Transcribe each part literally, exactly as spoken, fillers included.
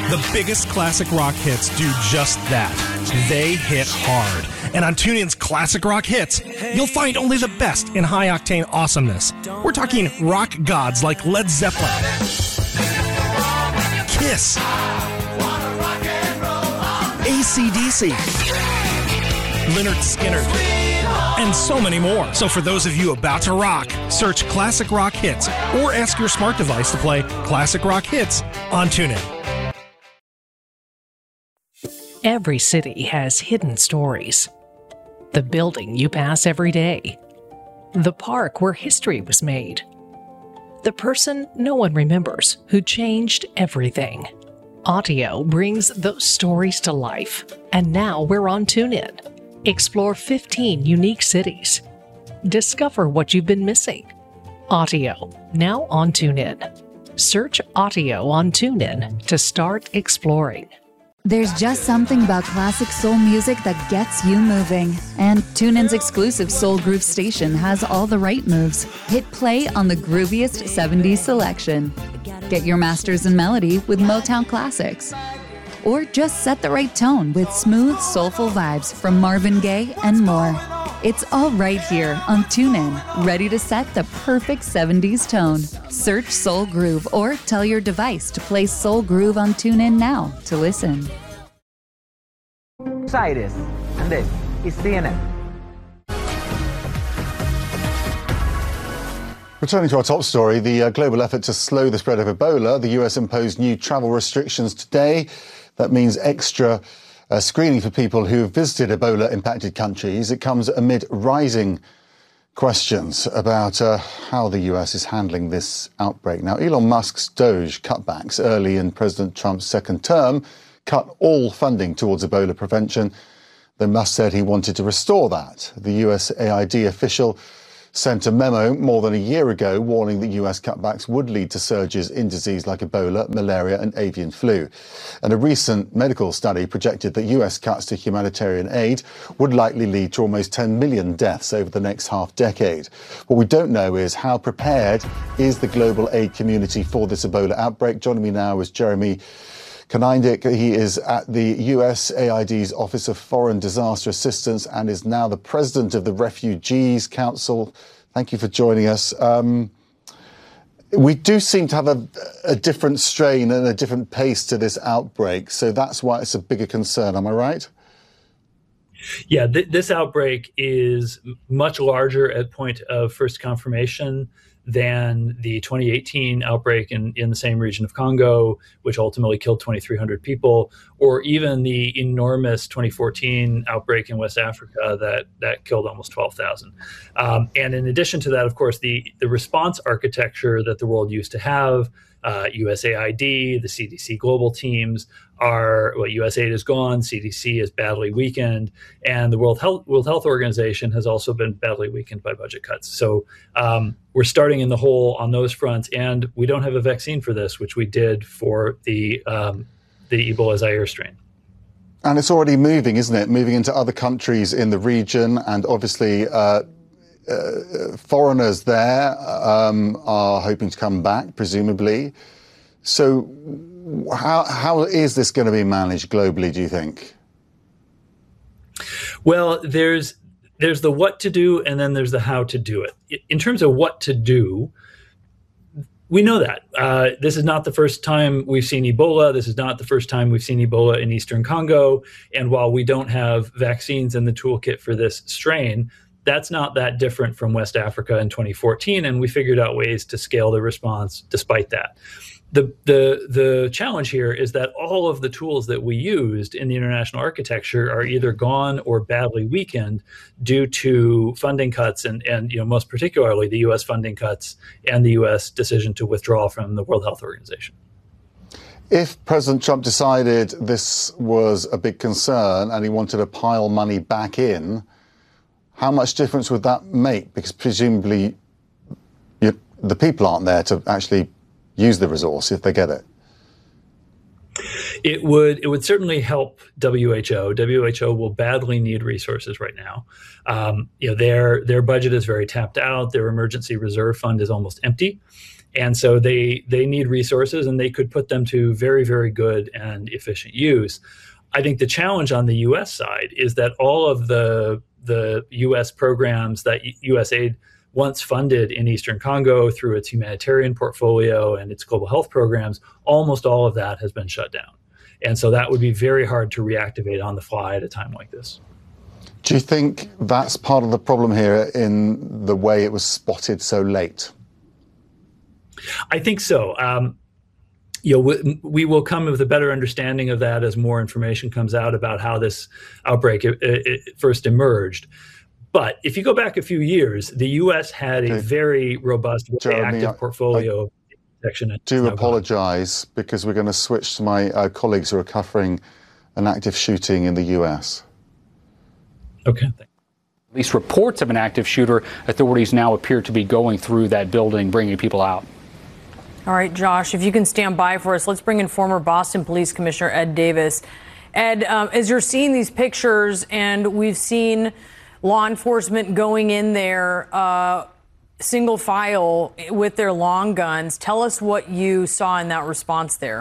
The biggest classic rock hits do just that. They hit hard. And on TuneIn's Classic Rock Hits, you'll find only the best in high-octane awesomeness. We're talking rock gods like Led Zeppelin, Kiss, A C D C, Lynyrd Skynyrd, and so many more. So for those of you about to rock, search Classic Rock Hits or ask your smart device to play Classic Rock Hits on TuneIn. Every city has hidden stories. The building you pass every day. The park where history was made. The person no one remembers who changed everything. Audio brings those stories to life, and now we're on TuneIn. Explore fifteen unique cities. Discover what you've been missing. Audio, now on TuneIn. Search Audio on TuneIn to start exploring. There's just something about classic soul music that gets you moving. And TuneIn's exclusive Soul Groove station has all the right moves. Hit play on the grooviest seventies selection. Get your masters in melody with Motown classics. Or just set the right tone with smooth, soulful vibes from Marvin Gaye and more. It's all right here on TuneIn, ready to set the perfect seventies tone. Search Soul Groove or tell your device to play Soul Groove on TuneIn now to listen. Cyrus, and this is C N N. Returning to our top story, the uh, global effort to slow the spread of Ebola. The U S imposed new travel restrictions today. That means extra uh, screening for people who have visited Ebola-impacted countries. It comes amid rising questions about uh, how the U S is handling this outbreak. Now, Elon Musk's Doge cutbacks early in President Trump's second term cut all funding towards Ebola prevention. Though Musk said he wanted to restore that. The U S A I D official sent a memo more than a year ago warning that U S cutbacks would lead to surges in disease like Ebola, malaria and avian flu. And a recent medical study projected that U S cuts to humanitarian aid would likely lead to almost ten million deaths over the next half decade. What we don't know is how prepared is the global aid community for this Ebola outbreak. Joining me now is Jeremy Konyndyk. He is at the U S A I D's Office of Foreign Disaster Assistance and is now the president of the Refugees Council. Thank you for joining us. Um, we do seem to have a, a different strain and a different pace to this outbreak, so that's why it's a bigger concern. Am I right? Yeah, th- this outbreak is much larger at point of first confirmation than the twenty eighteen outbreak in, in the same region of Congo, which ultimately killed twenty-three hundred people, or even the enormous twenty fourteen outbreak in West Africa that, that killed almost twelve thousand. Um, and in addition to that, of course, the, the response architecture that the world used to have, uh, U S A I D, the C D C global teams, are, well, USAID is gone, C D C is badly weakened, and the World Health, World Health Organization has also been badly weakened by budget cuts. So um, we're starting in the hole on those fronts, and we don't have a vaccine for this, which we did for the um, the Ebola Zaire strain. And it's already moving, isn't it? Moving into other countries in the region, and obviously uh, uh, foreigners there um, are hoping to come back, presumably. So how how is this going to be managed globally, do you think? Well, there's there's the what to do, and then there's the how to do it. In terms of what to do, we know that. Uh, this is not the first time we've seen Ebola. This is not the first time we've seen Ebola in Eastern Congo. And while we don't have vaccines in the toolkit for this strain, that's not that different from West Africa in twenty fourteen. And we figured out ways to scale the response despite that. The, the the challenge here is that all of the tools that we used in the international architecture are either gone or badly weakened due to funding cuts and, and you know, most particularly the U S funding cuts and the U S decision to withdraw from the World Health Organization. If President Trump decided this was a big concern and he wanted to pile money back in, how much difference would that make? Because presumably you, the people aren't there to actually use the resource if they get it. It would it would certainly help W H O. W H O will badly need resources right now. Um, you know, their their budget is very tapped out. Their emergency reserve fund is almost empty. And so they they need resources, and they could put them to very, very good and efficient use. I think the challenge on the U S side is that all of the the U S programs that U S aid once funded in Eastern Congo through its humanitarian portfolio and its global health programs, almost all of that has been shut down. And so that would be very hard to reactivate on the fly at a time like this. Do you think that's part of the problem here in the way it was spotted so late? I think so. Um, you know, we, we will come with a better understanding of that as more information comes out about how this outbreak it, it first emerged. But if you go back a few years, the U S had a very robust, very Jeremy, active portfolio of protection. I do apologize because we're going to switch to my uh, colleagues who are covering an active shooting in the U S. Okay. At least reports of an active shooter. Authorities now appear to be going through that building, bringing people out. All right, Josh, if you can stand by for us, let's bring in former Boston Police Commissioner Ed Davis. Ed, um, as you're seeing these pictures, and we've seen law enforcement going in there uh, single file with their long guns, tell us what you saw in that response there.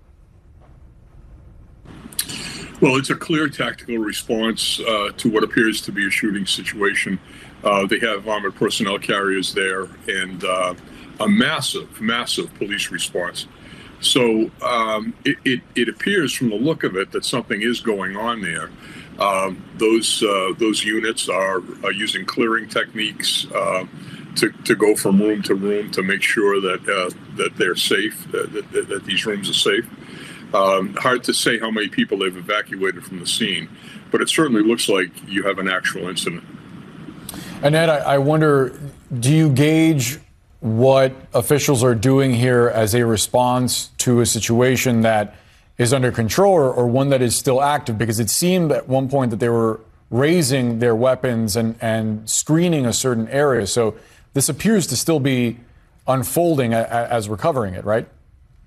Well, it's a clear tactical response uh, to what appears to be a shooting situation. Uh, they have armored personnel carriers there and uh, a massive, massive police response. So um, it, it, it appears from the look of it that something is going on there. Um, those uh, those units are, are using clearing techniques uh, to, to go from room to room to make sure that uh, that they're safe, that, that, that these rooms are safe. Um, hard to say how many people they've evacuated from the scene, but it certainly looks like you have an actual incident. And Ed, I, I wonder, do you gauge what officials are doing here as a response to a situation that is under control or, or one that is still active? Because it seemed at one point that they were raising their weapons and, and screening a certain area. So this appears to still be unfolding a, a, as we're covering it, right?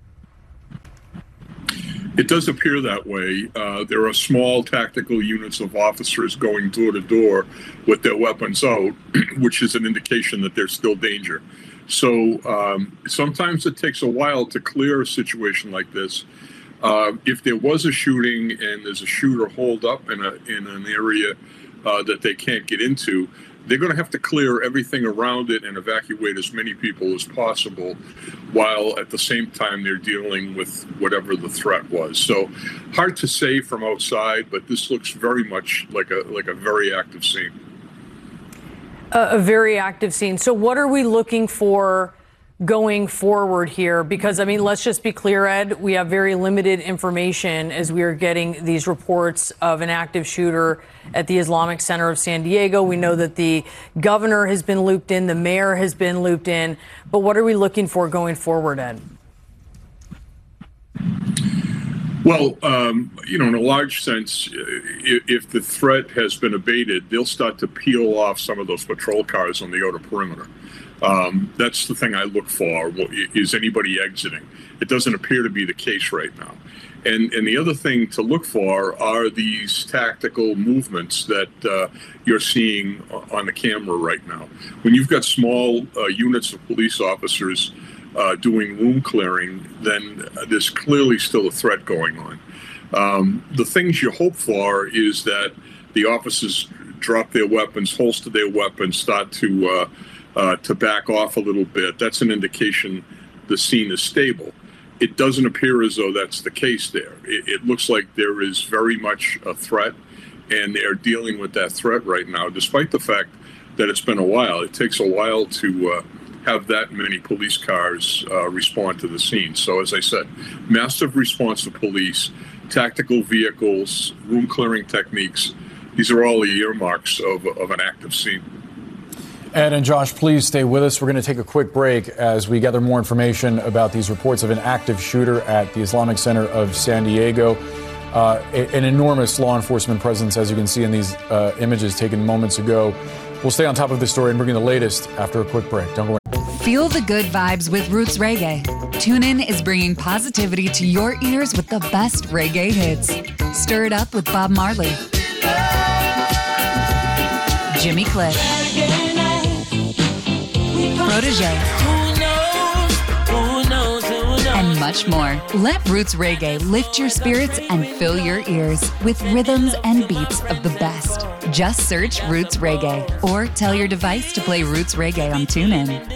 It does appear that way. Uh, there are small tactical units of officers going door to door with their weapons out, which is an indication that there's still danger. So um, sometimes it takes a while to clear a situation like this. Uh, if there was a shooting and there's a shooter holed up in a in an area uh, that they can't get into, they're going to have to clear everything around it and evacuate as many people as possible, while at the same time they're dealing with whatever the threat was. So hard to say from outside, but this looks very much like a like a very active scene. A, a very active scene. So what are we looking for going forward here? Because, I mean, let's just be clear, Ed, we have very limited information as we are getting these reports of an active shooter at the Islamic Center of San Diego. We know that the governor has been looped in, the mayor has been looped in. But what are we looking for going forward, Ed? Well, um, you know, in a large sense, if, if the threat has been abated, they'll start to peel off some of those patrol cars on the outer perimeter. Um, that's the thing I look for. Is anybody exiting? It doesn't appear to be the case right now. And and the other thing to look for are these tactical movements that uh, you're seeing on the camera right now. When you've got small uh, units of police officers uh, doing room clearing, then there's clearly still a threat going on. Um, the things you hope for is that the officers drop their weapons, holster their weapons, start to uh, Uh, to back off a little bit. That's an indication the scene is stable. It doesn't appear as though that's the case there. It, it looks like there is very much a threat, and they're dealing with that threat right now, despite the fact that it's been a while. It takes a while to uh, have that many police cars uh, respond to the scene. So, as I said, massive response of police, tactical vehicles, room clearing techniques. These are all the earmarks of, of an active scene. Ed and Josh, please stay with us. We're going to take a quick break as we gather more information about these reports of an active shooter at the Islamic Center of San Diego. Uh, an enormous law enforcement presence, as you can see in these uh, images taken moments ago. We'll stay on top of this story and bring you the latest after a quick break. Don't go away. Feel the good vibes with Roots Reggae. TuneIn is bringing positivity to your ears with the best reggae hits. Stir it up with Bob Marley, Jimmy Cliff, Protege, much more. Let Roots Reggae lift your spirits and fill your ears with rhythms and beats of the best. Just search Roots Reggae or tell your device to play Roots Reggae on TuneIn.